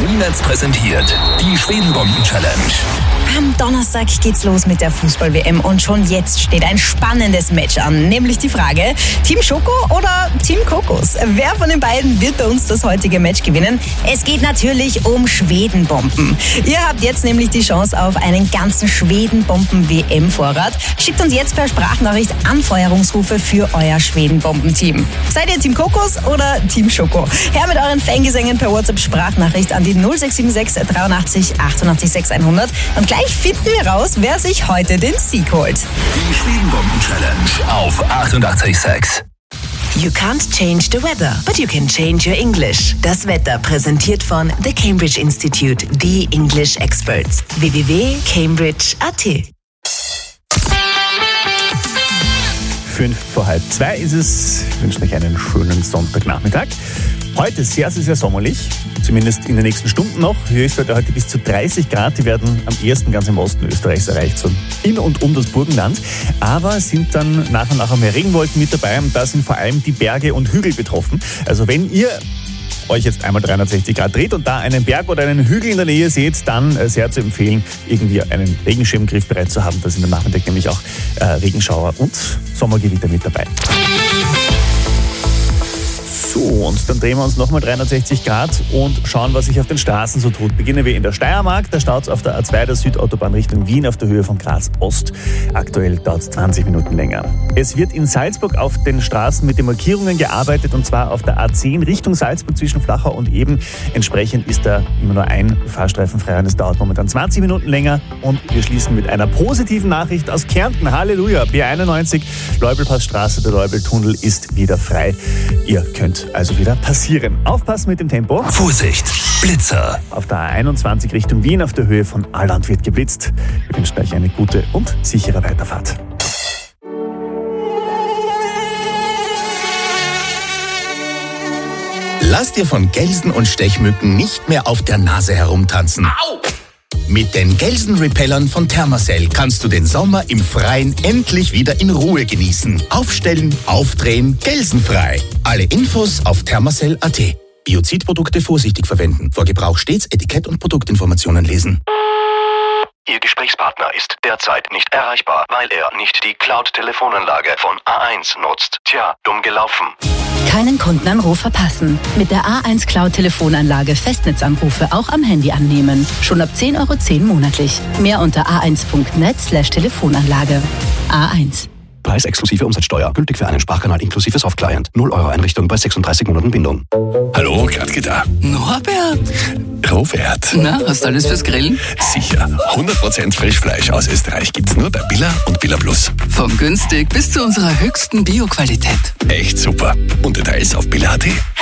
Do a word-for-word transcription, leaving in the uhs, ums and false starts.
Winetz präsentiert die Schwedenbomben-Challenge. Am Donnerstag geht's los mit der Fußball-W M und schon jetzt steht ein spannendes Match an. Nämlich die Frage, Team Schoko oder Team Kokos? Wer von den beiden wird bei uns das heutige Match gewinnen? Es geht natürlich um Schwedenbomben. Ihr habt jetzt nämlich die Chance auf einen ganzen Schwedenbomben-W M-Vorrat. Schickt uns jetzt per Sprachnachricht Anfeuerungsrufe für euer Schwedenbomben-Team. Seid ihr Team Kokos oder Team Schoko? Her mit euren Fangesängen per WhatsApp-Sprachnachricht an die null sechs sieben sechs dreiundachtzig achtundachtzig sechs hundert und gleich finden wir raus, wer sich heute den Sieg holt. Die Schwedenbomben-Challenge auf achtundachtzig sechs. You can't change the weather, but you can change your English. Das Wetter präsentiert von The Cambridge Institute, the English Experts. w w w punkt cambridge punkt a t. Fünf vor halb zwei ist es. Ich wünsche euch einen schönen Sonntagnachmittag. Heute sehr, sehr, sehr sommerlich, zumindest in den nächsten Stunden noch. Höchstwerte heute bis zu dreißig Grad, die werden am ersten ganz im Osten Österreichs erreicht, so in und um das Burgenland. Aber sind dann nach und nach auch mehr Regenwolken mit dabei und da sind vor allem die Berge und Hügel betroffen. Also wenn ihr euch jetzt einmal dreihundertsechzig Grad dreht und da einen Berg oder einen Hügel in der Nähe seht, dann äh, sehr zu empfehlen, irgendwie einen Regenschirm griffbereit zu haben. Da sind am Nachmittag nämlich auch äh, Regenschauer und Sommergewitter mit dabei. So, und dann drehen wir uns nochmal dreihundertsechzig Grad und schauen, was sich auf den Straßen so tut. Beginnen wir in der Steiermark. Da staut es auf der A zwei, der Südautobahn Richtung Wien auf der Höhe von Graz Ost. Aktuell dauert es zwanzig Minuten länger. Es wird in Salzburg auf den Straßen mit den Markierungen gearbeitet und zwar auf der A zehn Richtung Salzburg zwischen Flachau und Eben. Entsprechend ist da immer nur ein Fahrstreifen frei und es dauert momentan zwanzig Minuten länger. Und wir schließen mit einer positiven Nachricht aus Kärnten. Halleluja! B einundneunzig, Leubelpassstraße, der Leubeltunnel ist wieder frei. Ihr könnt also wieder passieren. Aufpassen mit dem Tempo. Vorsicht, Blitzer. Auf der A einundzwanzig Richtung Wien auf der Höhe von Alland wird geblitzt. Wir wünschen euch eine gute und sichere Weiterfahrt. Lass dir von Gelsen und Stechmücken nicht mehr auf der Nase herumtanzen. Au! Mit den Gelsenrepellern von Thermacell kannst du den Sommer im Freien endlich wieder in Ruhe genießen. Aufstellen, aufdrehen, gelsenfrei. Alle Infos auf thermacell punkt a t. Biozidprodukte vorsichtig verwenden. Vor Gebrauch stets Etikett und Produktinformationen lesen. Ihr Gesprächspartner ist derzeit nicht erreichbar, weil er nicht die Cloud-Telefonanlage von A eins nutzt. Tja, dumm gelaufen. Keinen Kundenanruf verpassen. Mit der A eins Cloud-Telefonanlage Festnetzanrufe auch am Handy annehmen. Schon ab zehn Euro zehn monatlich. Mehr unter a eins punkt net slash Telefonanlage. A eins. Preis exklusive Umsatzsteuer. Gültig für einen Sprachkanal inklusive Softclient. null Euro Einrichtung bei sechsunddreißig Monaten Bindung. Hallo, Gradke da. Norbert. Robert. Na, hast du alles fürs Grillen? Sicher. hundert Prozent Frischfleisch aus Österreich gibt's nur bei Billa und Billa Plus. Von günstig bis zu unserer höchsten Bioqualität. Echt super. Und Details auf billa punkt a t.